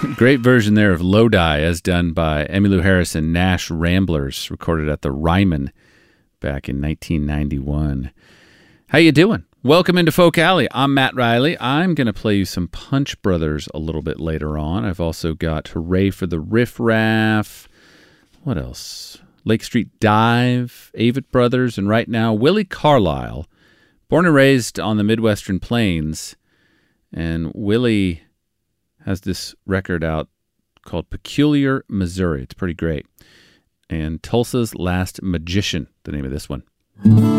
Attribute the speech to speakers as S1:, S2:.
S1: Great version there of Lodi, as done by Emmylou Harris and Nash Ramblers, recorded at the Ryman back in 1991. How you doing? Welcome into Folk Alley. I'm Matt Riley. I'm going to play you some Punch Brothers a little bit later on. I've also got Hooray for the Riff Raff. What else? Lake Street Dive, Avett Brothers, and right now, Willie Carlisle. Born and raised on the Midwestern Plains, and Willie has this record out called Peculiar Missouri. It's pretty great. And Tulsa's Last Magician, the name of this one.